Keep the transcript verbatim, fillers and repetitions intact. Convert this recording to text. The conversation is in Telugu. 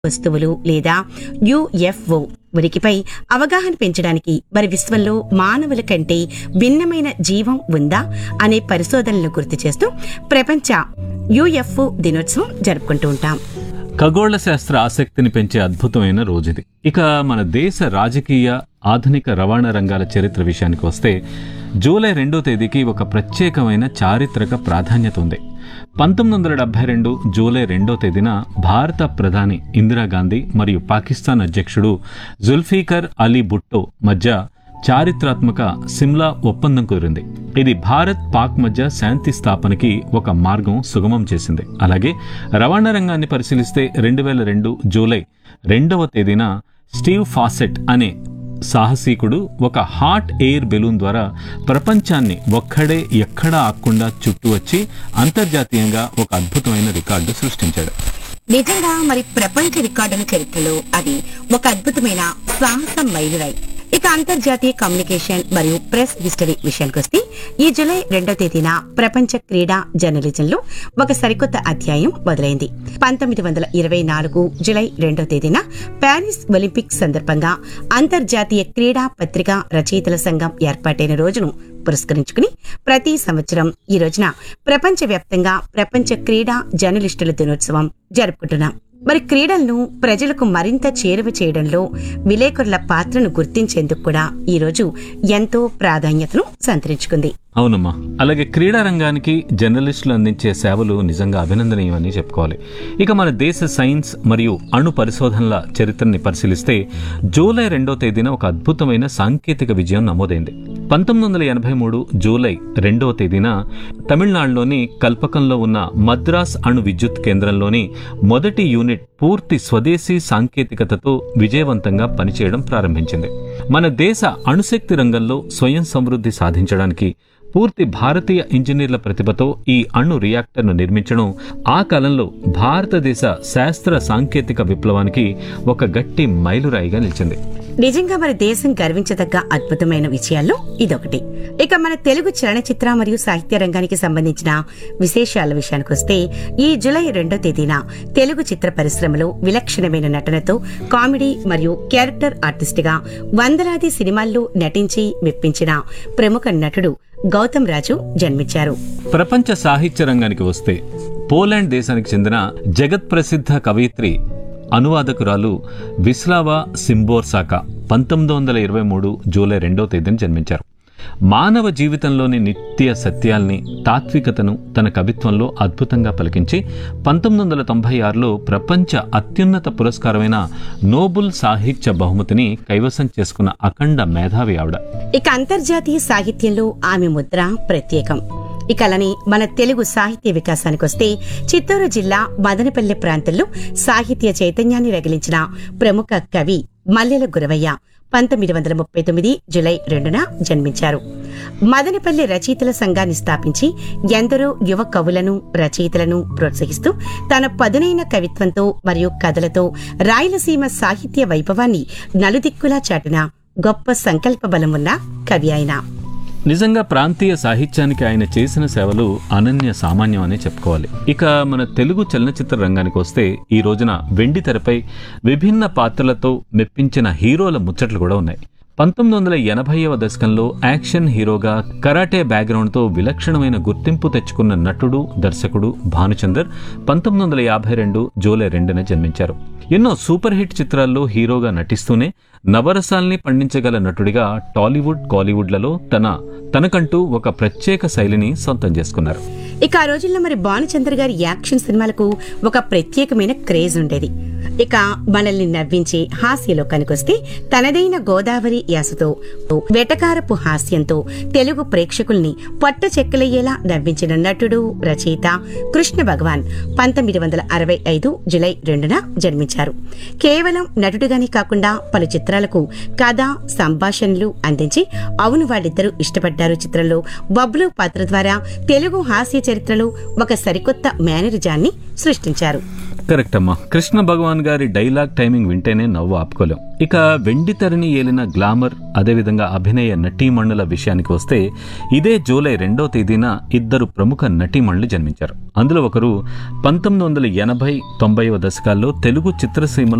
వస్తువులు లేదా యుఎఫ్ఓ ఉనికిపై అవగాహన పెంచడానికి మరి విశ్వంలో మానవుల కంటే భిన్నమైన జీవం ఉందా అనే పరిశోధనలను గుర్తు చేస్తూ ప్రపంచ యుఎఫ్ఓ దినోత్సవం జరుపుకుంటూ ఉంటాం. ఖగోళ శాస్త్ర ఆసక్తిని పెంచే అద్భుతమైన రోజుది. ఇక మన దేశ రాజకీయ ఆధునిక రవాణా రంగాల చరిత్ర విషయానికి వస్తే జూలై రెండో తేదీకి ఒక ప్రత్యేకమైన చారిత్రక ప్రాధాన్యత ఉంది. పంతొమ్మిది వందల డెబ్బై రెండు జూలై రెండో తేదీన భారత ప్రధాని ఇందిరాగాంధీ మరియు పాకిస్తాన్ అధ్యక్షుడు జుల్ఫీకర్ అలీ భుట్టో మధ్య చారిత్రాత్మక సిమ్లా ఒప్పందం కుదిరింది. ఇది భారత్ పాక్ మధ్య శాంతి స్థాపనకి ఒక మార్గం సుగమం చేసింది. అలాగే రవాణా రంగాన్ని పరిశీలిస్తే రెండు వేల రెండు జూలై రెండవ తేదీన స్టీవ్ ఫాసెట్ అనే సాహసీకుడు ఒక హాట్ ఎయిర్ బెలూన్ ద్వారా ప్రపంచాన్ని ఒక్కడే ఎక్కడా ఆక్కుండా చుట్టూ వచ్చి అంతర్జాతీయంగా ఒక అద్భుతమైన రికార్డు సృష్టించాడు. నిజంగా మరి ప్రపంచ రికార్డుల చరిత్రలో అది ఒక అద్భుతమైన సాహస మైలురాయి. ఇక అంతర్జాతీయ కమ్యూనికేషన్ మరియు ప్రెస్ హిస్టరీ విషయానికి వస్తే ఈ జూలై రెండో తేదీన ప్రపంచ క్రీడా జర్నలిజంలో ఒక సరికొత్త అధ్యాయం మొదలైంది. పంతొమ్మిది వందల ఇరవై నాలుగు జూలై రెండో తేదీన ప్యారిస్ ఒలింపిక్స్ సందర్భంగా అంతర్జాతీయ క్రీడా పత్రికా రచయితల సంఘం ఏర్పాటైన రోజును పురస్కరించుకుని ప్రతి సంవత్సరం ఈ రోజున ప్రపంచవ్యాప్తంగా ప్రపంచ క్రీడా జర్నలిస్టుల దినోత్సవం జరుపుకుంటున్నాం. మరి క్రీడలను ప్రజలకు మరింత చేరువ చేయడంలో విలేకరుల పాత్రను గుర్తించేందుకు కూడా ఈ రోజు ఎంతో ప్రాధాన్యతను సంతరించుకుంది. అవునమ్మా. అలాగే క్రీడా రంగానికి జర్నలిస్టులు అందించే సేవలు నిజంగా అభినందనీయమని చెప్పుకోవాలి. ఇక మన దేశ సైన్స్ మరియు అణు పరిశోధనల చరిత్రని పరిశీలిస్తే జూలై రెండో తేదీన ఒక అద్భుతమైన సాంకేతిక విజయం నమోదైంది. పంతొమ్మిది వందల ఎనభై మూడు జూలై రెండవ తేదీన తమిళనాడులోని కల్పకంలో ఉన్న మద్రాస్ అణు విద్యుత్ కేంద్రంలోని మొదటి యూనిట్ పూర్తి స్వదేశీ సాంకేతికతతో విజయవంతంగా పనిచేయడం ప్రారంభించింది. మన దేశ అణుశక్తి రంగంలో స్వయం సమృద్ధి సాధించడానికి పూర్తి భారతీయ ఇంజనీర్ల ప్రతిభతో ఈ అణు రియాక్టర్ను నిర్మించడం ఆ కాలంలో భారతదేశ శాస్త్ర సాంకేతిక విప్లవానికి ఒక గట్టి మైలురాయిగా నిలిచింది. నిజంగా మన దేశం గర్వించదగ్గ అద్భుతమైన విషయాల్లో ఇదొకటి. ఇక మన తెలుగు చలనచిత్ర మరియు సాహిత్య రంగానికి సంబంధించిన విశేషాల విషయానికి వస్తే ఈ జూలై రెండో తేదీన తెలుగు చిత్ర పరిశ్రమలో విలక్షణమైన నటనతో కామెడీ మరియు క్యారెక్టర్ ఆర్టిస్ట్ గా వందలాది సినిమాల్లో నటించి మెప్పించిన ప్రముఖ నటుడు గౌతమ్ రాజు జన్మించారు. ప్రపంచ సాహిత్య రంగానికి వస్తే పోలాండ్ దేశానికి చెందిన జగత్ ప్రసిద్ధ కవయిత్రి అనువాదకురాలు విస్లావా సింబోర్సాకా పంతొమ్మిది వందల ఇరవై మూడు జూలై రెండో తేదీన జన్మించారు. మానవ జీవితంలోని నిత్య సత్యాల్ని, తాత్వికతను తన కవిత్వంలో అద్భుతంగా పలికించి పంతొమ్మిది వందల తొంభై ఆరులో ప్రపంచ అత్యున్నత పురస్కారమైన నోబుల్ సాహిత్య బహుమతిని కైవసం చేసుకున్న అఖండ మేధావి ఆవిడ. ఇక అంతర్జాతీయ సాహిత్యంలో ఆమె ముద్ర ప్రత్యేకం. ఇక అలానే మన తెలుగు సాహిత్య వికాసానికి వస్తే చిత్తూరు జిల్లా మదనపల్లె ప్రాంతంలో సాహిత్య చైతన్యాన్ని రగిలించిన ప్రముఖ కవి మల్లెల గురవయ్య పంతొమ్మిది వందల ముప్పై తొమ్మిది జూలై రెండున జన్మించారు. మదనపల్లి రచయితల సంఘాన్ని స్థాపించి ఎందరో యువ కవులను, రచయితలను ప్రోత్సహిస్తూ తన పదునైన కవిత్వంతో మరియు కథలతో రాయలసీమ సాహిత్య వైభవాన్ని నలుదిక్కులా చాటిన గొప్ప సంకల్ప బలం ఉన్న కవి ఆయన. నిజంగా ప్రాంతీయ సాహిత్యానికి ఆయన చేసిన సేవలు అనన్య సామాన్యం అనే చెప్పుకోవాలి. ఇక మన తెలుగు చలనచిత్ర రంగానికి వస్తే ఈ రోజున వెండి తెరపై విభిన్న పాత్రలతో మెప్పించిన హీరోల ముచ్చట్లు కూడా ఉన్నాయి. పంతొమ్మిది వందల ఎనభైవ దశకంలో యాక్షన్ హీరోగా కరాటే బ్యాక్గ్రౌండ్తో విలక్షణమైన గుర్తింపు తెచ్చుకున్న నటుడు, దర్శకుడు భానుచందర్ పంతొమ్మిది వందల యాభై రెండు జూలై రెండున జన్మించారు. ఎన్నో సూపర్ హిట్ చిత్రాల్లో హీరోగా నటిస్తూనే నవరసాల్ని పండించగల నటుడిగా టాలీవుడ్, కాలీవుడ్లలో తన తనకంటూ ఒక ప్రత్యేక శైలిని సొంతం చేసుకున్నారు. ఇక ఆ రోజుల్లో మరి భానుచందర్ గారి యాక్షన్ సినిమాలకు ఒక ప్రత్యేకమైన క్రేజ్ ఉండేది. ఇక మనల్ని నవ్వించే హాస్యలోకానికి వస్తే తనదైన గోదావరి యాసతో, వెటకారపు హాస్యంతో తెలుగు ప్రేక్షకుల్ని పట్ట చెక్కలయ్యేలా నవ్వించిన నటుడు, రచయిత కృష్ణ భగవాన్ పంతొమ్మిది వందల అరవై ఐదు జూలై రెండున జన్మించారు. కేవలం నటుడుగానే కాకుండా పలు చిత్రాలకు కథ, సంభాషణలు అందించి అవును వాళ్ళిద్దరూ ఇష్టపడ్డారు చిత్రంలో బబ్లు పాత్ర ద్వారా తెలుగు హాస్య చరిత్రలో ఒక సరికొత్త మేనరిజాన్ని సృష్టించారు. కరెక్ట్ అమ్మా. కృష్ణ భగవాన్ గారి డైలాగ్ టైమింగ్ వింటేనే నవ్వు ఆపుకోలేం. ఇక వెండి తెరని ఏలిన గ్లామర్, అదేవిధంగా అభినయ నటీమణుల విషయానికి వస్తే ఇదే జూలై రెండో తేదీన ఇద్దరు ప్రముఖ నటీమణులు జన్మించారు. అందులో ఒకరు పంతొమ్మిది వందల ఎనభై తొంభైవ దశకాల్లో తెలుగు చిత్రసీమలో